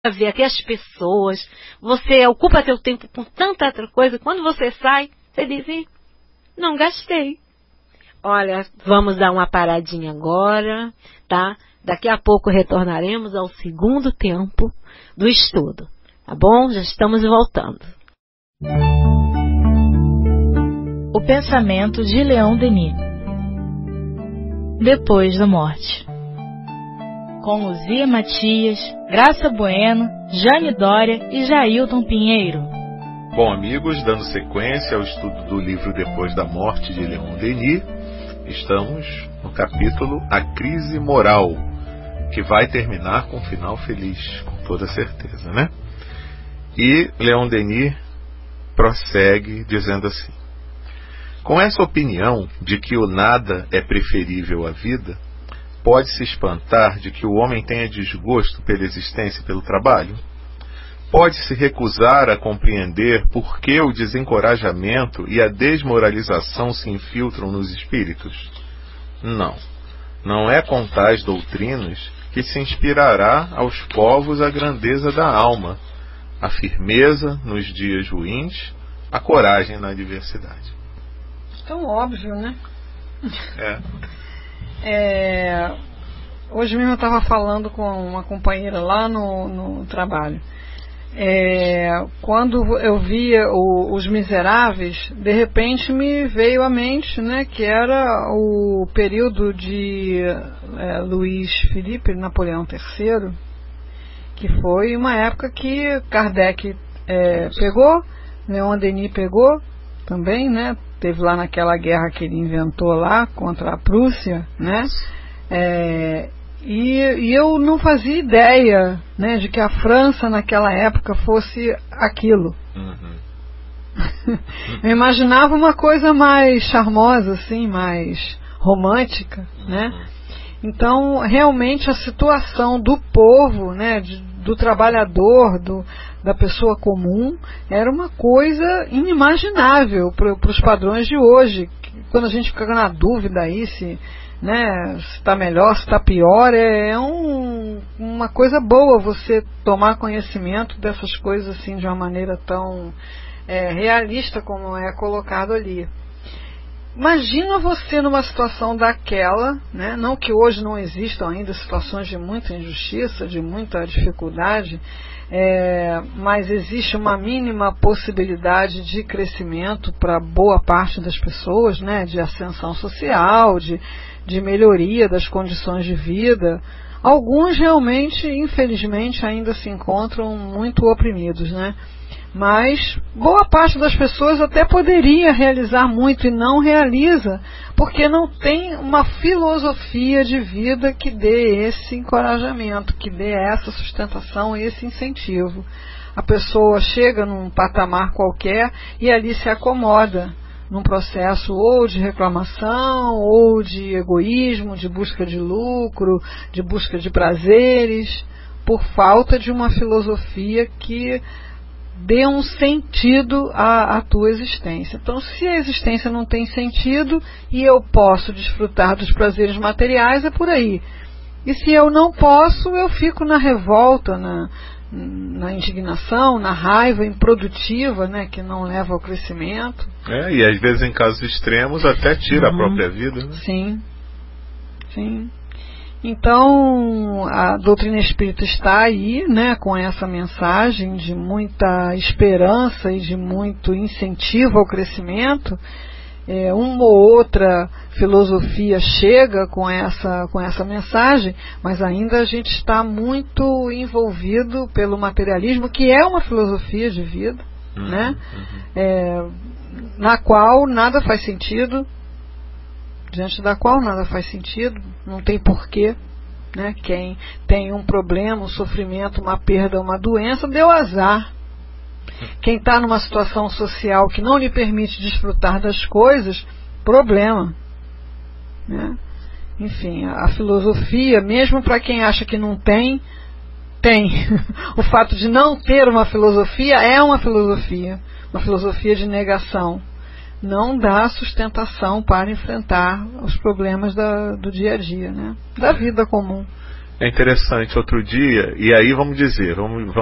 ver aqui as pessoas, você ocupa seu tempo com tanta outra coisa, quando você sai, você diz, não gastei. Olha, vamos dar uma paradinha agora, tá? Daqui a pouco retornaremos ao segundo tempo do estudo, tá bom? Já estamos voltando. O pensamento de Leon Denis. Depois da morte. Com Luzia Matias, Graça Bueno, Jane Dória e Jailton Pinheiro. Bom, amigos, dando sequência ao estudo do livro Depois da Morte de Leon Denis, estamos no capítulo A Crise Moral, que vai terminar com um final feliz, com toda certeza, né? E Leon Denis prossegue dizendo assim: com essa opinião de que o nada é preferível à vida, pode-se espantar de que o homem tenha desgosto pela existência e pelo trabalho? Pode-se recusar a compreender por que o desencorajamento e a desmoralização se infiltram nos espíritos? Não. Não é com tais doutrinas que se inspirará aos povos a grandeza da alma, a firmeza nos dias ruins, a coragem na adversidade. Tão óbvio, né? É. Hoje mesmo eu estava falando com uma companheira lá no trabalho. Quando eu via Os Miseráveis, de repente me veio à mente, né, que era o período de Luís Felipe Napoleão III, que foi uma época que Kardec pegou, Leon Denis pegou também, né? Teve lá naquela guerra que ele inventou lá contra a Prússia, né? E eu não fazia ideia, né, de que a França naquela época fosse aquilo. Eu imaginava uma coisa mais charmosa, assim, mais romântica, né? Então, realmente a situação do povo, né, do trabalhador, da pessoa comum, era uma coisa inimaginável para os padrões de hoje. Quando a gente fica na dúvida aí se está melhor, se está pior, uma coisa boa você tomar conhecimento dessas coisas assim de uma maneira tão realista como é colocado ali. Imagina você numa situação daquela, né? Não que hoje não existam ainda situações de muita injustiça, de muita dificuldade, mas existe uma mínima possibilidade de crescimento para boa parte das pessoas, né? De ascensão social, de melhoria das condições de vida. Alguns realmente, infelizmente, ainda se encontram muito oprimidos, né? Mas boa parte das pessoas até poderia realizar muito e não realiza, porque não tem uma filosofia de vida que dê esse encorajamento, que dê essa sustentação, esse incentivo. A pessoa chega num patamar qualquer e ali se acomoda num processo ou de reclamação, ou de egoísmo, de busca de lucro, de busca de prazeres, por falta de uma filosofia que dê um sentido à tua existência. Então, se a existência não tem sentido e eu posso desfrutar dos prazeres materiais, é por aí. E se eu não posso, eu fico na revolta, na indignação, na raiva improdutiva, né, que não leva ao crescimento. E às vezes em casos extremos até tira a própria vida, né? Sim. Então, a doutrina espírita está aí, né, com essa mensagem de muita esperança e de muito incentivo ao crescimento. Uma ou outra filosofia chega com essa mensagem, mas ainda a gente está muito envolvido pelo materialismo, que é uma filosofia de vida, né, na qual nada faz sentido. Diante da qual nada faz sentido, não tem porquê, né? Quem tem um problema, um sofrimento, uma perda, uma doença, deu azar. Quem está numa situação social que não lhe permite desfrutar das coisas, problema, né? Enfim, a filosofia, mesmo para quem acha que não tem. O fato de não ter uma filosofia é uma filosofia de negação. Não dá sustentação para enfrentar os problemas do dia a dia, né? Da vida comum. É interessante, outro dia, e aí vamos